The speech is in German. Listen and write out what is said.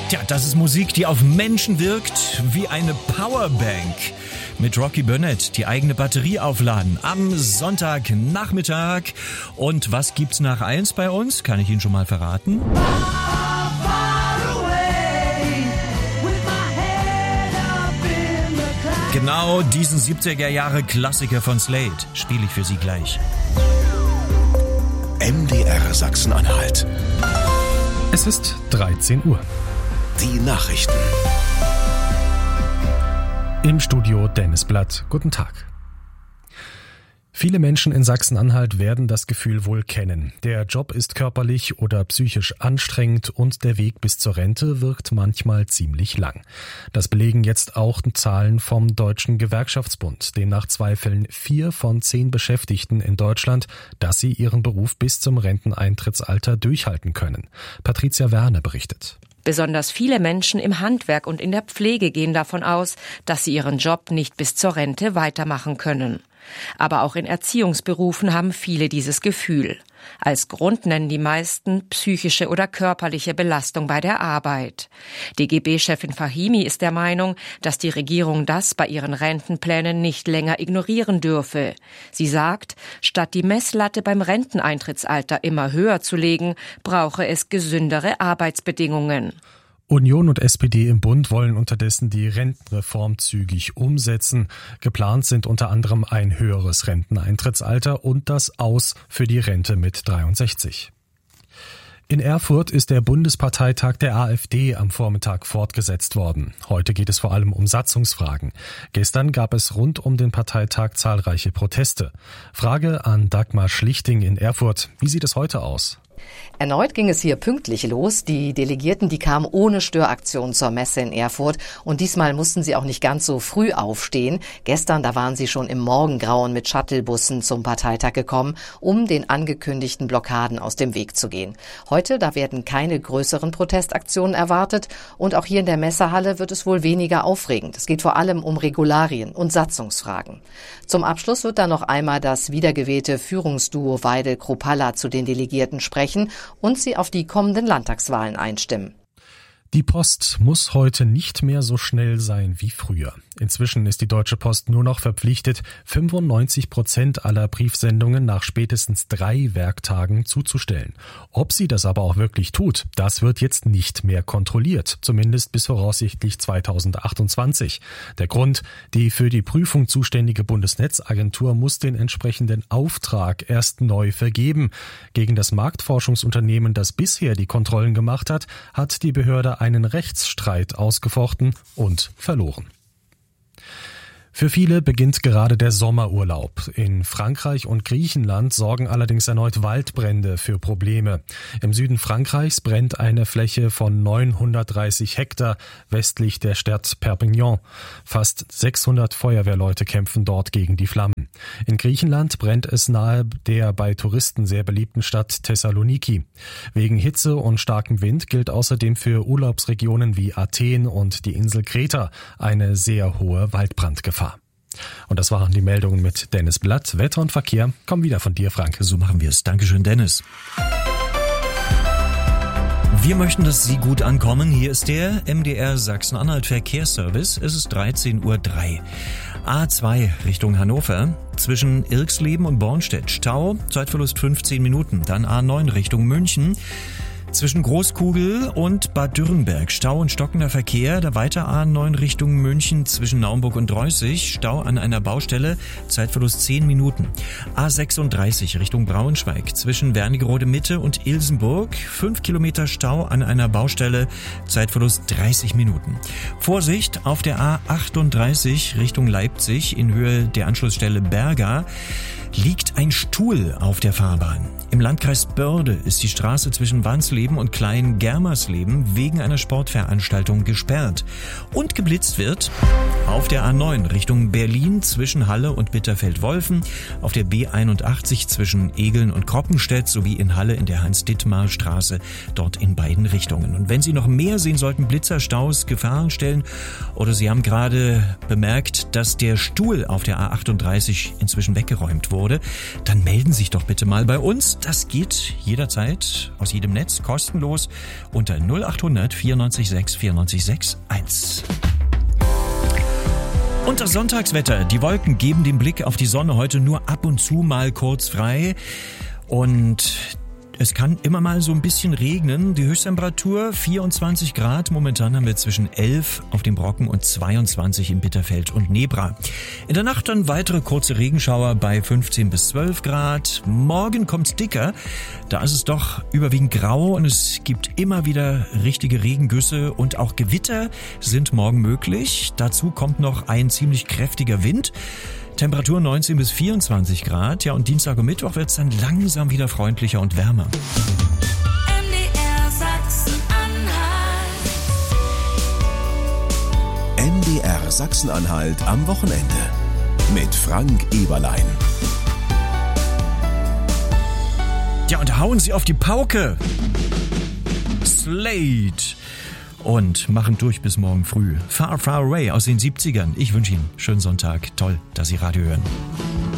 Tja, das ist Musik, die auf Menschen wirkt wie eine Powerbank. Mit Rocky Burnett die eigene Batterie aufladen am Sonntagnachmittag. Und was gibt's nach 1 bei uns? Kann ich Ihnen schon mal verraten? Genau diesen 70er-Jahre-Klassiker von Slade spiele ich für Sie gleich. MDR Sachsen-Anhalt. Es ist 13 Uhr. Die Nachrichten. Im Studio Dennis Blatt. Guten Tag. Viele Menschen in Sachsen-Anhalt werden das Gefühl wohl kennen. Der Job ist körperlich oder psychisch anstrengend und der Weg bis zur Rente wirkt manchmal ziemlich lang. Das belegen jetzt auch Zahlen vom Deutschen Gewerkschaftsbund. Demnach zweifeln 4 von 10 Beschäftigten in Deutschland, dass sie ihren Beruf bis zum Renteneintrittsalter durchhalten können. Patricia Werner berichtet. Besonders viele Menschen im Handwerk und in der Pflege gehen davon aus, dass sie ihren Job nicht bis zur Rente weitermachen können. Aber auch in Erziehungsberufen haben viele dieses Gefühl. Als Grund nennen die meisten psychische oder körperliche Belastung bei der Arbeit. DGB-Chefin Fahimi ist der Meinung, dass die Regierung das bei ihren Rentenplänen nicht länger ignorieren dürfe. Sie sagt, statt die Messlatte beim Renteneintrittsalter immer höher zu legen, brauche es gesündere Arbeitsbedingungen. Union und SPD im Bund wollen unterdessen die Rentenreform zügig umsetzen. Geplant sind unter anderem ein höheres Renteneintrittsalter und das Aus für die Rente mit 63. In Erfurt ist der Bundesparteitag der AfD am Vormittag fortgesetzt worden. Heute geht es vor allem um Satzungsfragen. Gestern gab es rund um den Parteitag zahlreiche Proteste. Frage an Dagmar Schlichting in Erfurt. Wie sieht es heute aus? Erneut ging es hier pünktlich los. Die Delegierten, die kamen ohne Störaktion zur Messe in Erfurt. Und diesmal mussten sie auch nicht ganz so früh aufstehen. Gestern, da waren sie schon im Morgengrauen mit Shuttlebussen zum Parteitag gekommen, um den angekündigten Blockaden aus dem Weg zu gehen. Heute, da werden keine größeren Protestaktionen erwartet. Und auch hier in der Messehalle wird es wohl weniger aufregend. Es geht vor allem um Regularien und Satzungsfragen. Zum Abschluss wird dann noch einmal das wiedergewählte Führungsduo Weidel-Kruppalla zu den Delegierten sprechen und sie auf die kommenden Landtagswahlen einstimmen. Die Post muss heute nicht mehr so schnell sein wie früher. Inzwischen ist die Deutsche Post nur noch verpflichtet, 95% aller Briefsendungen nach spätestens 3 Werktagen zuzustellen. Ob sie das aber auch wirklich tut, das wird jetzt nicht mehr kontrolliert, zumindest bis voraussichtlich 2028. Der Grund: die für die Prüfung zuständige Bundesnetzagentur muss den entsprechenden Auftrag erst neu vergeben. Gegen das Marktforschungsunternehmen, das bisher die Kontrollen gemacht hat, hat die Behörde einen Rechtsstreit ausgefochten und verloren. Für viele beginnt gerade der Sommerurlaub. In Frankreich und Griechenland sorgen allerdings erneut Waldbrände für Probleme. Im Süden Frankreichs brennt eine Fläche von 930 Hektar westlich der Stadt Perpignan. Fast 600 Feuerwehrleute kämpfen dort gegen die Flammen. In Griechenland brennt es nahe der bei Touristen sehr beliebten Stadt Thessaloniki. Wegen Hitze und starkem Wind gilt außerdem für Urlaubsregionen wie Athen und die Insel Kreta eine sehr hohe Waldbrandgefahr. Und das waren die Meldungen mit Dennis Blatt. Wetter und Verkehr kommen wieder von dir, Frank. So machen wir es. Dankeschön, Dennis. Wir möchten, dass Sie gut ankommen. Hier ist der MDR Sachsen-Anhalt Verkehrsservice. Es ist 13:03 Uhr. A2 Richtung Hannover. Zwischen Irxleben und Bornstedt Stau, Zeitverlust 15 Minuten. Dann A9 Richtung München. Zwischen Großkugel und Bad Dürrenberg Stau und stockender Verkehr. Da weiter A9 Richtung München zwischen Naumburg und Dreußig. Stau an einer Baustelle. Zeitverlust 10 Minuten. A36 Richtung Braunschweig zwischen Wernigerode Mitte und Ilsenburg. 5 Kilometer Stau an einer Baustelle. Zeitverlust 30 Minuten. Vorsicht auf der A38 Richtung Leipzig in Höhe der Anschlussstelle Berga. Liegt ein Stuhl auf der Fahrbahn. Im Landkreis Börde ist die Straße zwischen Wansleben und Klein-Germersleben wegen einer Sportveranstaltung gesperrt. Und geblitzt wird auf der A9 Richtung Berlin zwischen Halle und Bitterfeld-Wolfen, auf der B81 zwischen Egeln und Kroppenstedt sowie in Halle in der Hans-Dittmar-Straße, dort in beiden Richtungen. Und wenn Sie noch mehr sehen sollten, Blitzerstaus, Gefahrenstellen, oder Sie haben gerade bemerkt, dass der Stuhl auf der A38 inzwischen weggeräumt wurde, wurde, dann melden Sie sich doch bitte mal bei uns. Das geht jederzeit aus jedem Netz kostenlos unter 0800 94 6 94 6 1. Und das Sonntagswetter. Die Wolken geben den Blick auf die Sonne heute nur ab und zu mal kurz frei. Und es kann immer mal so ein bisschen regnen. Die Höchsttemperatur 24 Grad. Momentan haben wir zwischen 11 auf dem Brocken und 22 in Bitterfeld und Nebra. In der Nacht dann weitere kurze Regenschauer bei 15 bis 12 Grad. Morgen kommt's dicker. Da ist es doch überwiegend grau und es gibt immer wieder richtige Regengüsse und auch Gewitter sind morgen möglich. Dazu kommt noch ein ziemlich kräftiger Wind. Temperatur 19 bis 24 Grad. Ja, und Dienstag und Mittwoch wird es dann langsam wieder freundlicher und wärmer. MDR Sachsen-Anhalt. MDR Sachsen-Anhalt am Wochenende. Mit Frank Eberlein. Ja, und hauen Sie auf die Pauke. Slade. Und machen durch bis morgen früh. Far, Far Away aus den 70ern. Ich wünsche Ihnen einen schönen Sonntag. Toll, dass Sie Radio hören.